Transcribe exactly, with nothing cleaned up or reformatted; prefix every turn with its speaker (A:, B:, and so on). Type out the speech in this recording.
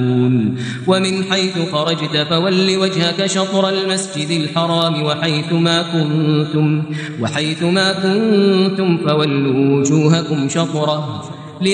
A: ومن حيث خرجت فول وجهك شطر المسجد الحرام وحيث ما كنتم وحيث ما كنتم فولوا وجوهكم شطره